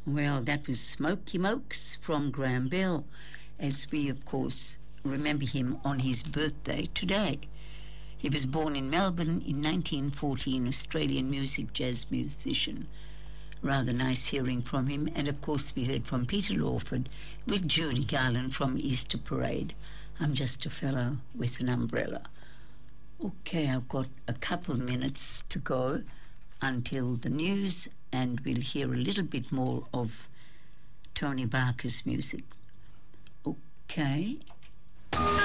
Well, that was Smokey Mokes from Graham Bell, as we, of course, remember him on his birthday today. He was born in Melbourne in 1914, Australian jazz musician. Rather nice hearing from him. And, of course, we heard from Peter Lawford with Judy Garland from Easter Parade. I'm just a fellow with an umbrella. Okay, I've got a couple minutes to go until the news, and we'll hear a little bit more of Tony Barker's music. Okay.